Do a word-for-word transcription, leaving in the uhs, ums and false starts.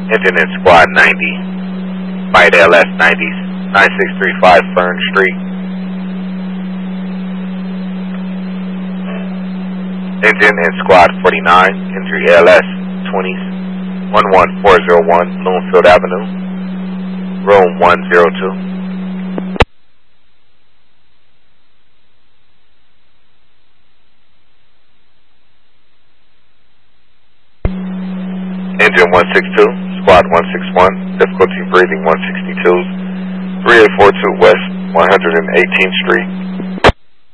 Engine in squad ninety, Flight L S ninety, nine six three five Fern Street. Engine in squad forty-nine, entry L S twenty, one one four zero one Bloomfield Avenue, room one zero two. Engine one six two, squad one six one, difficulty breathing one sixty-two, three eight four two West one hundred eighteenth Street.